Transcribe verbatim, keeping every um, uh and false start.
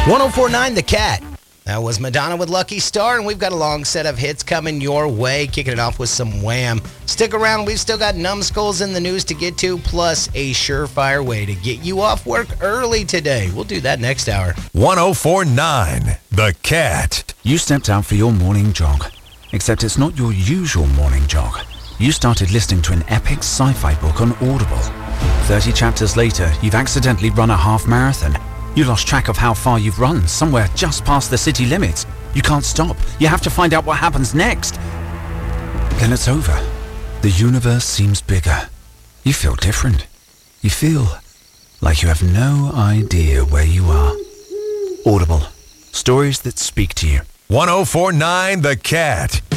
one oh four point nine The Cat. That was Madonna with Lucky Star, and we've got a long set of hits coming your way, kicking it off with some Wham. Stick around, we've still got numbskulls in the news to get to, plus a surefire way to get you off work early today. We'll do that next hour. one oh four point nine The Cat. You stepped out for your morning jog, except it's not your usual morning jog. You started listening to an epic sci-fi book on Audible. thirty chapters later, you've accidentally run a half marathon. You lost track of how far you've run, somewhere just past the city limits. You can't stop. You have to find out what happens next. Then it's over. The universe seems bigger. You feel different. You feel like you have no idea where you are. Audible. Stories that speak to you. one oh four point nine The Cat.